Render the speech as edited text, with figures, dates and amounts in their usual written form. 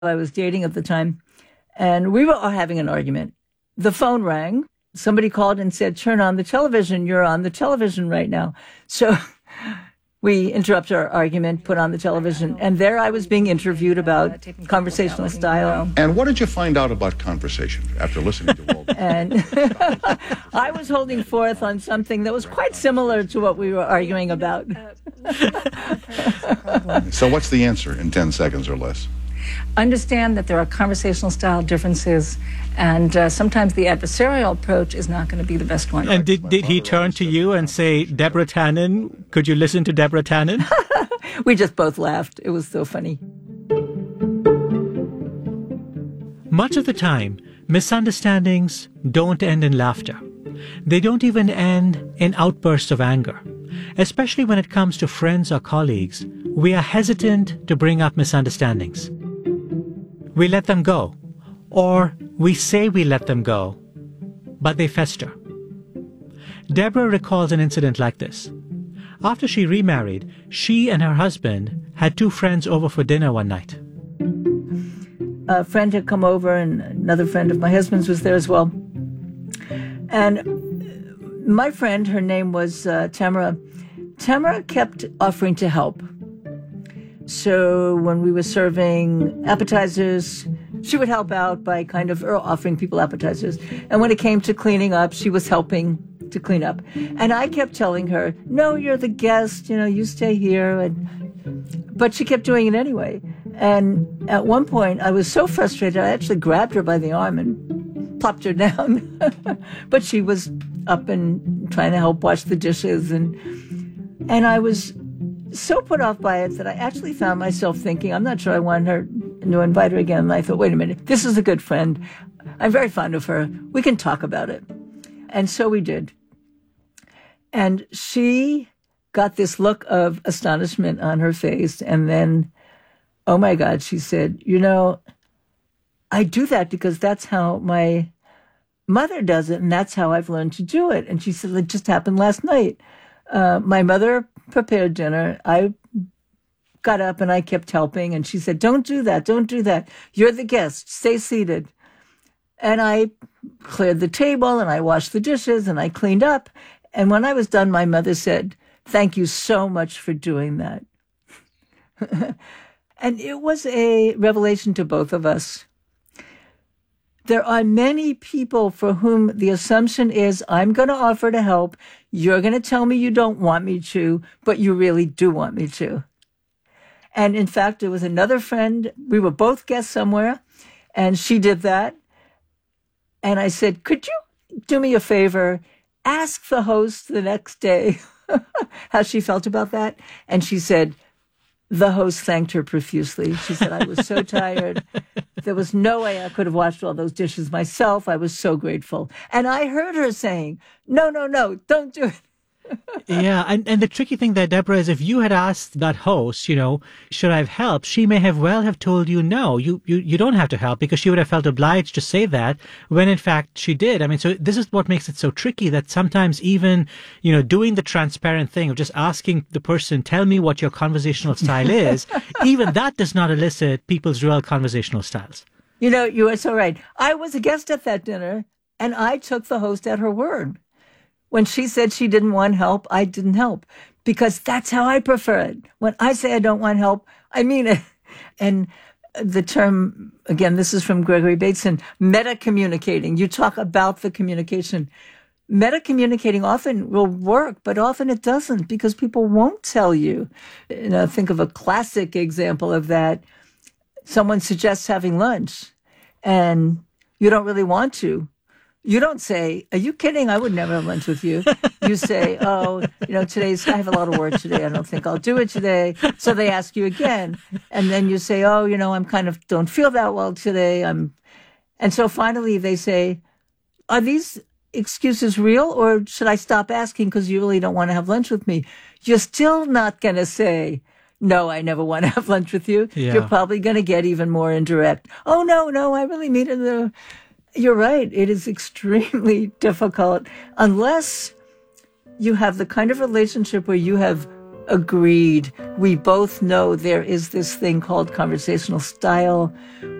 I was dating at the time, and we were all having an argument. The phone rang. Somebody called and said, turn on the television. You're on the television right now. So we interrupted our argument, put on the television, and there I was being interviewed about conversational style. And what did you find out about conversation after listening to Walden? And I was holding forth on something that was quite similar to what we were arguing about. So what's the answer in 10 seconds or less? Understand that there are conversational style differences, and sometimes the adversarial approach is not going to be the best one. And did he turn to you and say, Deborah Tannen, could you listen to Deborah Tannen? We just both laughed. It was so funny. Much of the time, misunderstandings don't end in laughter. They don't even end in outbursts of anger. Especially when it comes to friends or colleagues, we are hesitant to bring up misunderstandings. We let them go, or we say we let them go, but they fester. Deborah recalls an incident like this. After she remarried, she and her husband had 2 friends over for dinner one night. A friend had come over, and another friend of my husband's was there as well. And my friend, her name was Tamara. Tamara kept offering to help. So when we were serving appetizers, she would help out by kind of offering people appetizers. And when it came to cleaning up, she was helping to clean up. And I kept telling her, no, you're the guest, you stay here. But she kept doing it anyway. And at one point, I was so frustrated, I actually grabbed her by the arm and plopped her down. But she was up and trying to help wash the dishes. And I was so put off by it that I actually found myself thinking, I'm not sure I want her to invite her again. And I thought, wait a minute, this is a good friend. I'm very fond of her. We can talk about it. And so we did. And she got this look of astonishment on her face. And then, oh my God, she said, I do that because that's how my mother does it. And that's how I've learned to do it. And she said, it just happened last night. My mother prepared dinner. I got up and I kept helping. And she said, don't do that. Don't do that. You're the guest. Stay seated. And I cleared the table and I washed the dishes and I cleaned up. And when I was done, my mother said, thank you so much for doing that. And it was a revelation to both of us. There are many people for whom the assumption is, I'm going to offer to help. You're going to tell me you don't want me to, but you really do want me to. And in fact, there was another friend. We were both guests somewhere, and she did that. And I said, could you do me a favor? Ask the host the next day how she felt about that. And she said, the host thanked her profusely. She said, I was so tired. There was no way I could have washed all those dishes myself. I was so grateful. And I heard her saying, no, don't do it. Yeah, and the tricky thing there, Deborah, is if you had asked that host, should I have helped, she may have told you no, you don't have to help, because she would have felt obliged to say that when in fact she did. I mean, so this is what makes it so tricky, that sometimes even, doing the transparent thing of just asking the person, tell me what your conversational style is, even that does not elicit people's real conversational styles. You are so right. I was a guest at that dinner and I took the host at her word. When she said she didn't want help, I didn't help, because that's how I prefer it. When I say I don't want help, I mean it. And the term, again, this is from Gregory Bateson, meta-communicating. You talk about the communication. Meta-communicating often will work, but often it doesn't, because people won't tell you. Think of a classic example of that. Someone suggests having lunch, and you don't really want to. You don't say, are you kidding? I would never have lunch with you. You say, I have a lot of work today. I don't think I'll do it today. So they ask you again. And then you say, I'm don't feel that well today. And so finally they say, are these excuses real, or should I stop asking because you really don't want to have lunch with me? You're still not going to say, no, I never want to have lunch with you. Yeah. You're probably going to get even more indirect. Oh, no, I really mean it. You're right. It is extremely difficult unless you have the kind of relationship where you have agreed. We both know there is this thing called conversational style.